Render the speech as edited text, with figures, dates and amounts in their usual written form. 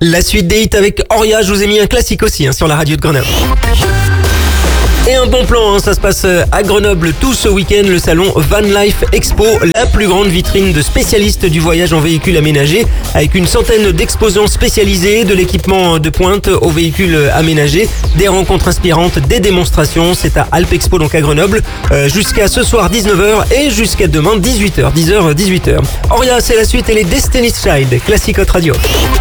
La suite des hits avec Oria, je vous ai mis un classique aussi sur la radio de Grenoble. Et un bon plan, ça se passe à Grenoble tout ce week-end, le salon Van Life Expo, la plus grande vitrine de spécialistes du voyage en véhicule aménagé, avec une centaine d'exposants spécialisés, de l'équipement de pointe aux véhicules aménagés, des rencontres inspirantes, des démonstrations. C'est à Alp Expo, donc à Grenoble, jusqu'à ce soir 19h et jusqu'à demain 18h, 10h, 18h. Oria, c'est la suite et les Destiny's Child, classique Hot Radio.